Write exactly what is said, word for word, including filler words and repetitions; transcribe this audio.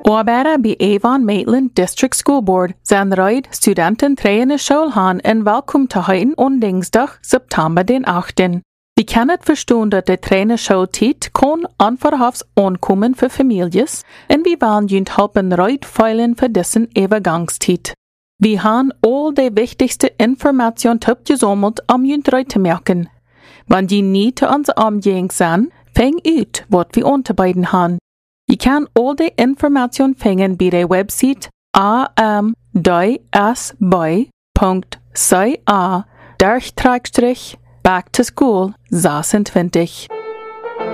Orbera bij Avon Maitland District School Board zijn ruid studenten trainen school gaan en welkom te heten on dinsdag september den achttiende. Vi kan het verstaan dat de trainen schooltijd kon onverhofs aankomen voor families en vi willen junt helpen ruid feilen voor dessen overgangstijd. Vi haben all de wichtigste information opgezameld om junt ruid te merken. Wanneer je niet te onze omgeving zijn, fang uit wat vi aanzubieden haben. Je kan al de information vangen bij de website a m d s b punt c a back to school zesentwintig.